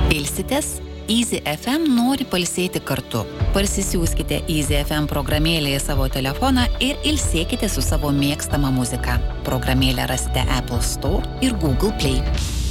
Ilsitės? Easy FM nori pailsėti kartu. Parsisiųskite Easy FM programėlę į savo telefoną ir ilsėkite su savo mėgstama muzika. Programėlę rasite Apple Store ir Google Play.